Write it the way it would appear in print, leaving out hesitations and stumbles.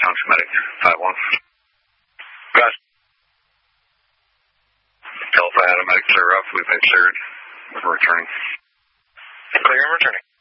Township Medic 5-1. Gus. Delta Adam Medic clear up. We've been cleared. We're returning. Clear and returning.